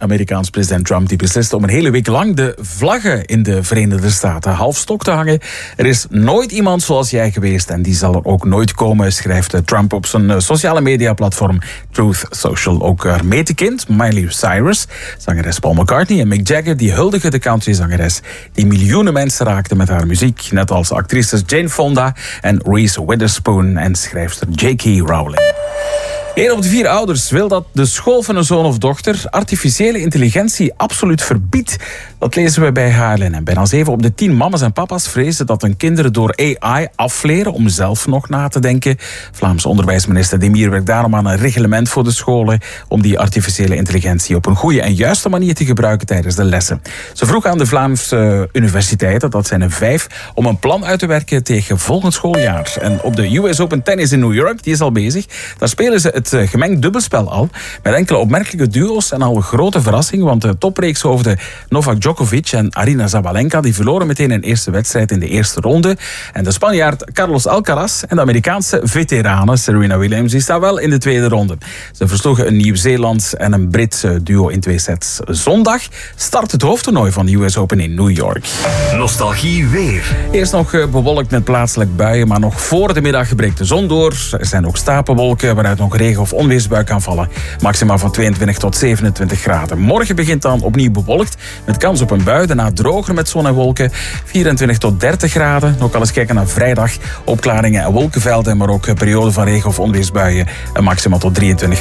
Amerikaans president Trump die beslist om een hele week lang de vlaggen in de Verenigde Staten half stok te hangen. Er is nooit iemand zoals jij geweest en die zal er ook nooit komen, schrijft Trump op zijn sociale mediaplatform Truth Social. Ook haar metekind, Miley Cyrus, zangeres Paul McCartney en Mick Jagger, die huldigen de countryzangeres die miljoenen mensen raakte met haar muziek, net als actrices Jane Fonda en Reese Witherspoon en schrijfster J.K. Rowling. 1 op de 4 ouders wil dat de school van een zoon of dochter artificiële intelligentie absoluut verbiedt. Dat lezen we bij HLN. En bijna 7 op de 10 mama's en papa's vrezen dat hun kinderen door AI afleren om zelf nog na te denken. Vlaamse onderwijsminister Demir werkt daarom aan een reglement voor de scholen om die artificiële intelligentie op een goede en juiste manier te gebruiken tijdens de lessen. Ze vroeg aan de Vlaamse universiteiten, dat zijn er 5, om een plan uit te werken tegen volgend schooljaar. En op de US Open Tennis in New York, die is al bezig, daar spelen ze het gemengd dubbelspel al, met enkele opmerkelijke duo's en al een grote verrassing, want de topreekshoofden Novak Djokovic en Aryna Sabalenka die verloren meteen een eerste wedstrijd in de eerste ronde. En de Spanjaard Carlos Alcaraz en de Amerikaanse veterane Serena Williams die staan wel in de tweede ronde. Ze versloegen een Nieuw-Zeelands en een Brits duo in 2 sets. Zondag start het hoofdtoernooi van de US Open in New York. Nostalgie weer. Eerst nog bewolkt met plaatselijk buien, maar nog voor de middag breekt de zon door. Er zijn ook stapelwolken waaruit nog regen of onweersbui kan vallen. Maximaal van 22 tot 27 graden. Morgen begint dan opnieuw bewolkt met kans op een bui. Daarna droger met zon en wolken. 24 tot 30 graden. Ook al eens kijken naar vrijdag. Opklaringen en wolkenvelden, maar ook perioden van regen of onweersbuien. En maximaal tot 23 graden.